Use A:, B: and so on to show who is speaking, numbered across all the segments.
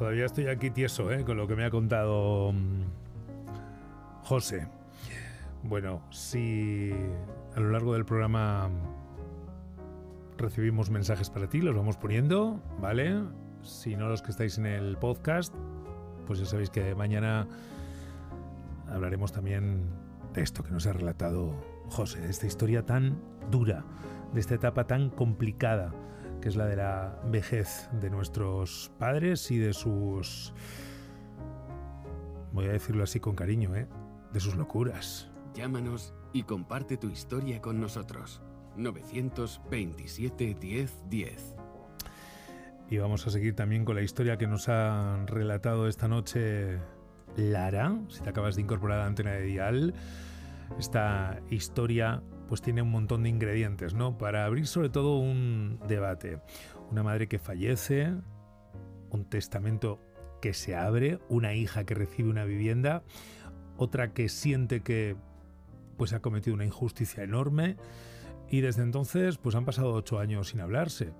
A: Todavía estoy aquí tieso, con lo que me ha contado José. Bueno, si a lo largo del programa recibimos mensajes para ti, los vamos poniendo, ¿vale? Si no, los que estáis en el podcast, pues ya sabéis que mañana hablaremos también de esto que nos ha relatado José, de esta historia tan dura, de esta etapa tan complicada, que es la de la vejez de nuestros padres y de sus, voy a decirlo así con cariño, de sus locuras.
B: Llámanos y comparte tu historia con nosotros. 927 10 10.
A: Y vamos a seguir también con la historia que nos ha relatado esta noche Lara. Si te acabas de incorporar a la antena de Dial, esta historia pues tiene un montón de ingredientes, ¿no? Para abrir sobre todo un debate. Una madre que fallece, un testamento que se abre, una hija que recibe una vivienda, otra que siente que pues ha cometido una injusticia enorme, y desde entonces pues han pasado 8 años sin hablarse.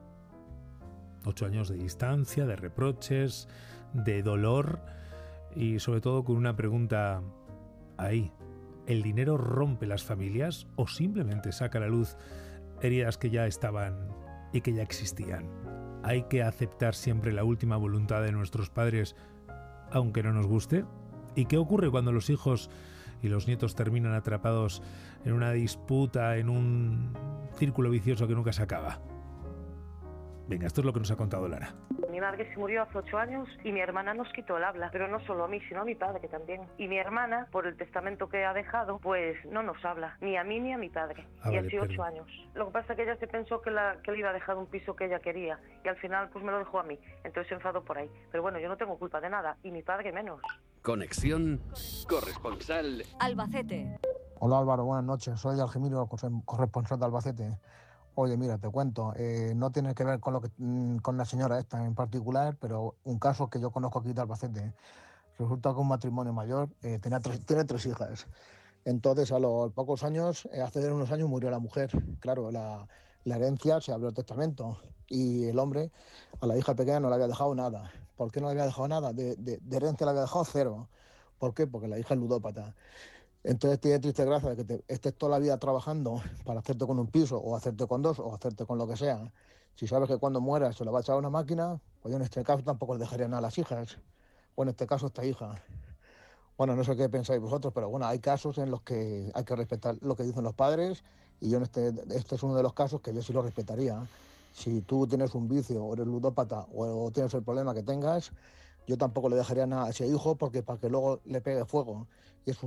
A: 8 años de distancia, de reproches, de dolor y sobre todo con una pregunta ahí. ¿El dinero rompe las familias o simplemente saca a la luz heridas que ya estaban y que ya existían? ¿Hay que aceptar siempre la última voluntad de nuestros padres aunque no nos guste? ¿Y qué ocurre cuando los hijos y los nietos terminan atrapados en una disputa, en un círculo vicioso que nunca se acaba? Venga, esto es lo que nos ha contado Lara.
C: Mi madre se murió hace 8 años y mi hermana nos quitó el habla, pero no solo a mí, sino a mi padre también. Y mi hermana, por el testamento que ha dejado, pues no nos habla, ni a mí ni a mi padre. Y así 8 años. Lo que pasa es que ella se pensó que le iba a dejar un piso que ella quería y al final pues me lo dejó a mí, entonces se enfadó por ahí. Pero bueno, yo no tengo culpa de nada y mi padre menos.
B: Conexión corresponsal
D: Albacete.
E: Hola Álvaro, buenas noches. Soy Algemiro, corresponsal de Albacete. Oye, mira, te cuento, no tiene que ver con la señora esta en particular, pero un caso que yo conozco aquí de Albacete. Resulta que un matrimonio mayor tiene 3 hijas. Entonces, a los pocos años, hace unos años murió la mujer. Claro, la herencia, se abrió el testamento y el hombre a la hija pequeña no le había dejado nada. ¿Por qué no le había dejado nada? De herencia le había dejado 0. ¿Por qué? Porque la hija es ludópata. Entonces tiene triste gracia de que estés toda la vida trabajando para hacerte con un piso, o hacerte con 2, o hacerte con lo que sea. Si sabes que cuando mueras se lo va a echar a una máquina, pues yo en este caso tampoco le dejaría nada a las hijas. O en este caso esta hija. Bueno, no sé qué pensáis vosotros, pero bueno, hay casos en los que hay que respetar lo que dicen los padres, y yo este es uno de los casos que yo sí lo respetaría. Si tú tienes un vicio, o eres ludópata, o tienes el problema que tengas, yo tampoco le dejaría nada a ese hijo, porque para que luego le pegue fuego. Y es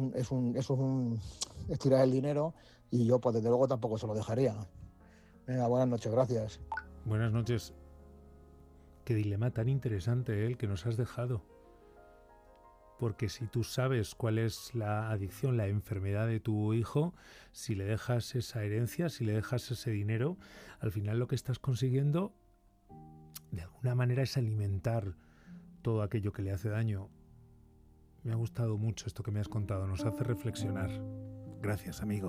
E: tirar el dinero, y yo pues desde luego tampoco se lo dejaría. Venga, buenas noches, gracias.
A: Buenas noches. Qué dilema tan interesante el que nos has dejado. Porque si tú sabes cuál es la adicción, la enfermedad de tu hijo, si le dejas esa herencia, si le dejas ese dinero, al final lo que estás consiguiendo de alguna manera es alimentar todo aquello que le hace daño. Me ha gustado mucho esto que me has contado, nos hace reflexionar. Gracias, amigo.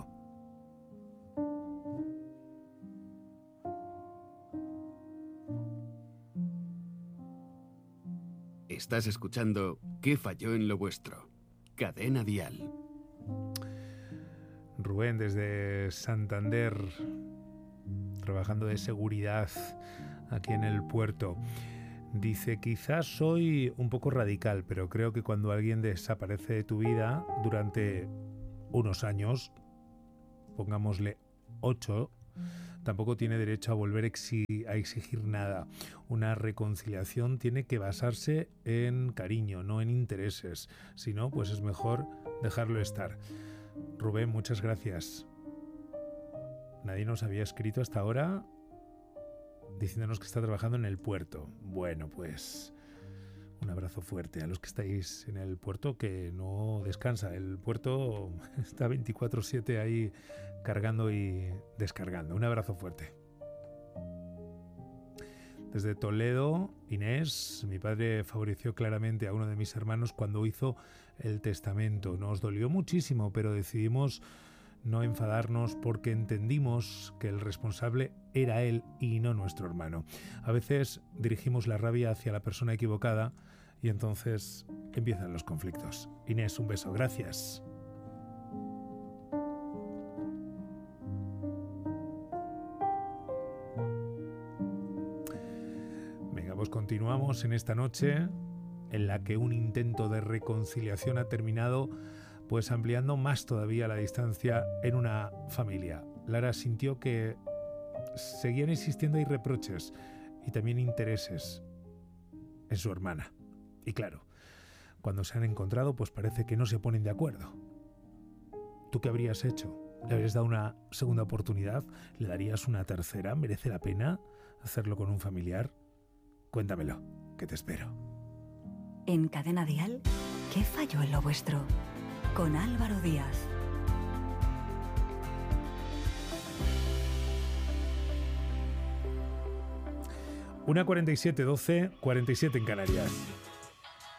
B: Estás escuchando ¿Qué falló en lo vuestro? Cadena Dial.
A: Rubén desde Santander, trabajando de seguridad aquí en el puerto. Dice, quizás soy un poco radical, pero creo que cuando alguien desaparece de tu vida durante unos años, pongámosle 8, tampoco tiene derecho a volver a exigir nada. Una reconciliación tiene que basarse en cariño, no en intereses. Si no, pues es mejor dejarlo estar. Rubén, muchas gracias. Nadie nos había escrito hasta ahora diciéndonos que está trabajando en el puerto. Bueno, pues un abrazo fuerte a los que estáis en el puerto, que no descansa. El puerto está 24/7 ahí cargando y descargando. Un abrazo fuerte. Desde Toledo, Inés, mi padre favoreció claramente a uno de mis hermanos cuando hizo el testamento. Nos dolió muchísimo, pero decidimos no enfadarnos porque entendimos que el responsable era él y no nuestro hermano. A veces dirigimos la rabia hacia la persona equivocada y entonces empiezan los conflictos. Inés, un beso, gracias. Venga, pues continuamos en esta noche en la que un intento de reconciliación ha terminado pues ampliando más todavía la distancia en una familia. Lara sintió que seguían existiendo ahí reproches y también intereses en su hermana. Y claro, cuando se han encontrado, pues parece que no se ponen de acuerdo. ¿Tú qué habrías hecho? ¿Le habrías dado una segunda oportunidad? ¿Le darías una tercera? ¿Merece la pena hacerlo con un familiar? Cuéntamelo, que te espero.
D: En Cadena Dial, ¿qué falló en lo vuestro? Con Álvaro Díaz.
A: 1:47, 12:47 en Canarias.